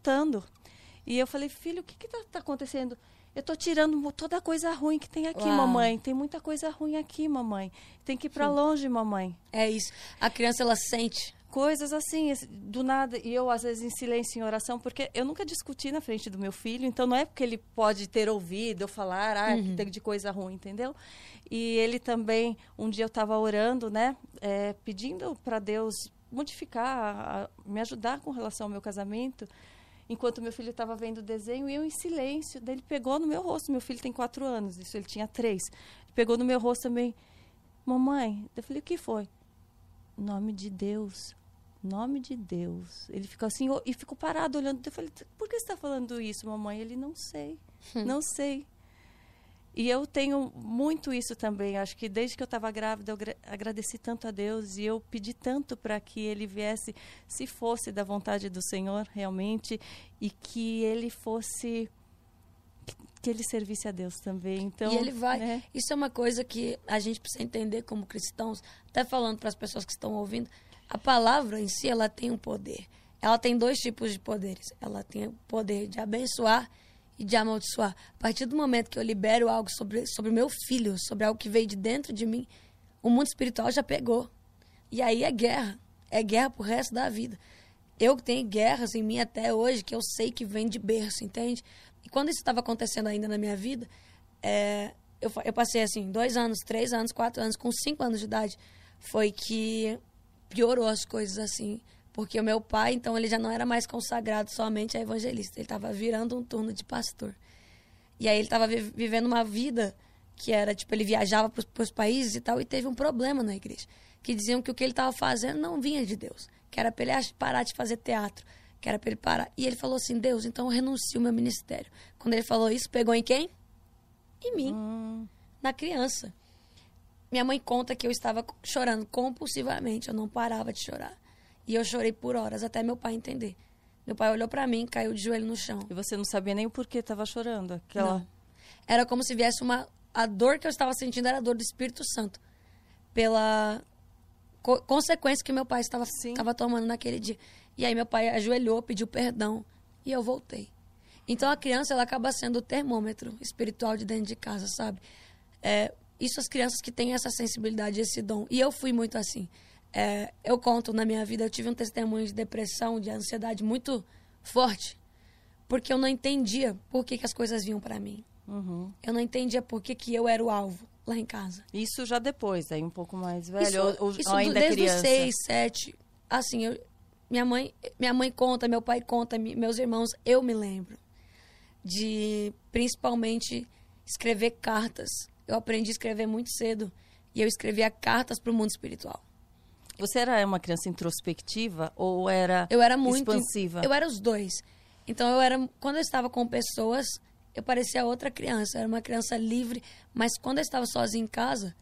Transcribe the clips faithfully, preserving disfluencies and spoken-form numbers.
lutando. E eu falei, filho, o que que tá, tá acontecendo? Eu tô tirando toda a coisa ruim que tem aqui, Uau. mamãe. Tem muita coisa ruim aqui, mamãe. Tem que ir pra longe, mamãe. É isso. A criança, ela sente. Coisas assim, do nada. E eu, às vezes, em silêncio, em oração, porque eu nunca discuti na frente do meu filho. Então, não é porque ele pode ter ouvido eu falar, ah, uhum. que tem de coisa ruim, entendeu? E ele também, um dia eu estava orando, né? É, pedindo para Deus modificar, a, a, me ajudar com relação ao meu casamento. Enquanto meu filho estava vendo o desenho, e eu em silêncio. Daí ele pegou no meu rosto. Meu filho tem quatro anos, isso ele tinha três. Ele pegou no meu rosto também. Mamãe, eu falei, o que foi? Nome de Deus. Nome de Deus. Ele ficou assim, e ficou parado olhando. Eu falei, por que você está falando isso, mamãe? Ele, não sei, não sei. E eu tenho muito isso também. Acho que desde que eu estava grávida, eu agradeci tanto a Deus. E eu pedi tanto para que ele viesse, se fosse da vontade do Senhor, realmente. E que ele fosse... que ele servisse a Deus também. Então, e ele vai. Né? Isso é uma coisa que a gente precisa entender como cristãos. Até falando para as pessoas que estão ouvindo. A palavra em si, ela tem um poder. Ela tem dois tipos de poderes. Ela tem o poder de abençoar e de amaldiçoar. A partir do momento que eu libero algo sobre sobre meu filho, sobre algo que veio de dentro de mim, o mundo espiritual já pegou. E aí é guerra. É guerra pro resto da vida. Eu tenho guerras em mim até hoje que eu sei que vem de berço, entende? E quando isso estava acontecendo ainda na minha vida, é, eu, eu passei assim, dois anos, três anos, quatro anos, com cinco anos de idade, foi que piorou as coisas assim. Porque o meu pai, então, ele já não era mais consagrado somente a evangelista. Ele estava virando um turno de pastor. E aí ele estava vi vivendo uma vida que era, tipo, ele viajava para os países e tal, e teve um problema na igreja. Que diziam que o que ele estava fazendo não vinha de Deus. Que era para ele parar de fazer teatro. Que era para ele parar. E ele falou assim, Deus, então eu renuncio ao meu ministério. Quando ele falou isso, pegou em quem? Em mim. Hum. Na criança. Minha mãe conta que eu estava chorando compulsivamente. Eu não parava de chorar. E eu chorei por horas, até meu pai entender. Meu pai olhou pra mim, caiu de joelho no chão. E você não sabia nem o porquê estava chorando? Aquela... Não. Era como se viesse uma... A dor que eu estava sentindo era a dor do Espírito Santo. Pela co consequência que meu pai estava, estava tomando naquele dia. E aí meu pai ajoelhou, pediu perdão. E eu voltei. Então a criança, ela acaba sendo o termômetro espiritual de dentro de casa, sabe? É, isso as crianças que têm essa sensibilidade, esse dom. E eu fui muito assim. É, eu conto na minha vida, eu tive um testemunho de depressão, de ansiedade muito forte, porque eu não entendia por que, que as coisas vinham para mim. Uhum. Eu não entendia por que, que eu era o alvo lá em casa. Isso já depois, aí um pouco mais velho, isso, ou, isso ou ainda desde criança? os seis, sete, assim, eu, minha, mãe, minha mãe conta, meu pai conta, meus irmãos, eu me lembro de, principalmente, escrever cartas. Eu aprendi a escrever muito cedo, e eu escrevia cartas para o mundo espiritual. Você era uma criança introspectiva ou era eu era muito expansiva? Eu era os dois. Então, eu era, quando eu estava com pessoas, eu parecia outra criança. Eu era uma criança livre, mas quando eu estava sozinha em casa,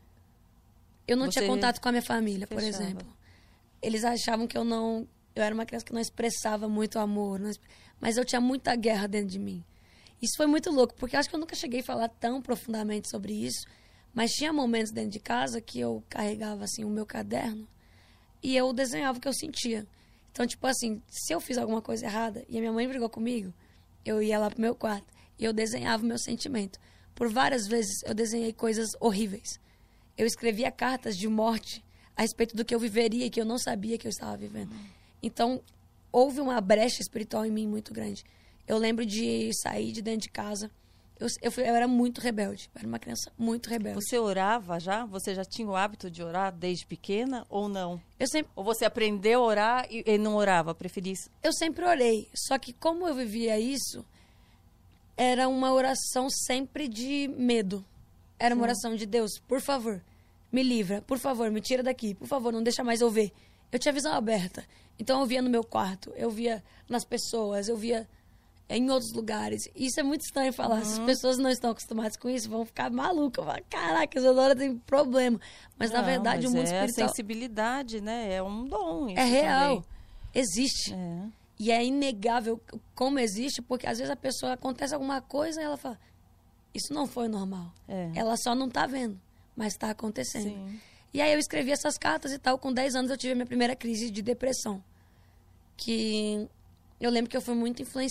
eu não Você tinha contato com a minha família, fechava. Por exemplo. Eles achavam que eu não... Eu era uma criança que não expressava muito amor, não, mas eu tinha muita guerra dentro de mim. Isso foi muito louco, porque eu acho que eu nunca cheguei a falar tão profundamente sobre isso, mas tinha momentos dentro de casa que eu carregava assim o meu caderno e eu desenhava o que eu sentia. Então, tipo assim, se eu fiz alguma coisa errada e a minha mãe brigou comigo, eu ia lá pro meu quarto e eu desenhava o meu sentimento. Por várias vezes eu desenhei coisas horríveis. Eu escrevia cartas de morte a respeito do que eu viveria e que eu não sabia que eu estava vivendo. Então, houve uma brecha espiritual em mim muito grande. Eu lembro de sair de dentro de casa. Eu, eu, fui, eu era muito rebelde. Eu era uma criança muito rebelde. Você orava já? Você já tinha o hábito de orar desde pequena ou não? Eu sempre... Ou você aprendeu a orar e, e não orava? Preferia isso? Eu sempre orei. Só que como eu vivia isso, era uma oração sempre de medo. Era uma Sim. oração de Deus, por favor, me livra. Por favor, me tira daqui. Por favor, não deixa mais eu ver. Eu tinha visão aberta. Então eu via no meu quarto, eu via nas pessoas, eu via... em outros lugares. Isso é muito estranho falar. Uhum. Se as pessoas não estão acostumadas com isso, vão ficar malucas. Vão falar, caraca, a Isadora tem problema. Mas, não, na verdade, mas o mundo é espiritual... é sensibilidade, né? É um dom. Isso é real. Também. Existe. É. E é inegável como existe, porque às vezes a pessoa acontece alguma coisa e ela fala, isso não foi normal. É. Ela só não tá vendo, mas tá acontecendo. Sim. E aí eu escrevi essas cartas e tal. Com dez anos eu tive a minha primeira crise de depressão. Que... eu lembro que eu fui muito influenciada